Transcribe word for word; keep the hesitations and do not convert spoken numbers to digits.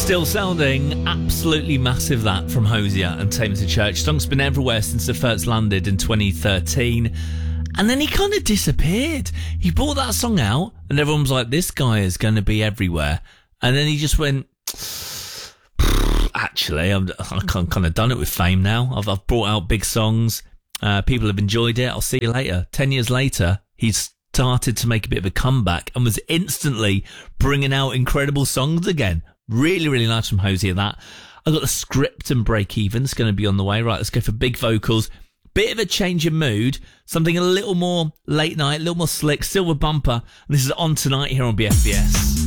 Still sounding absolutely massive, that from Hosier and Tamers of Church. Song's been everywhere since it first landed in twenty thirteen. And then he kind of disappeared. He brought that song out and everyone was like, this guy is going to be everywhere. And then he just went, actually, I'm, I've kind of done it with fame now. I've, I've brought out big songs. Uh, people have enjoyed it. I'll see you later. Ten years later, he's started to make a bit of a comeback and was instantly bringing out incredible songs again. Really, really nice from Hosier, that. I've got the Script and Break Even. It's going to be on the way. Right, let's go for big vocals. Bit of a change in mood. Something a little more late night, a little more slick. Silver Bumper. And this is On Tonight here on B F B S.